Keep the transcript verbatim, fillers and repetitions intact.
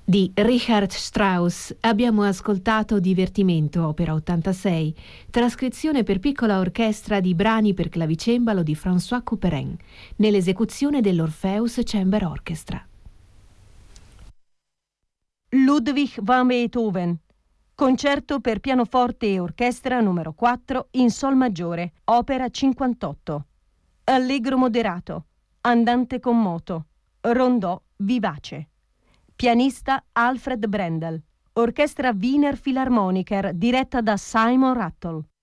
Di Richard Strauss abbiamo ascoltato Divertimento, opera ottantasei, trascrizione per piccola orchestra di brani per clavicembalo di François Couperin, nell'esecuzione dell'Orpheus Chamber Orchestra. Ludwig van Beethoven, concerto per pianoforte e orchestra numero quattro in sol maggiore, opera cinquantotto. Allegro moderato, andante con moto, rondò vivace. Pianista Alfred Brendel. Orchestra Wiener Philharmoniker diretta da Simon Rattle.